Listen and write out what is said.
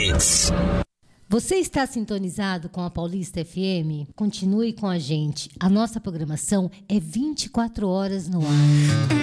Hits. Você está sintonizado com a Paulista FM? Continue com a gente. A nossa programação é 24 horas no ar.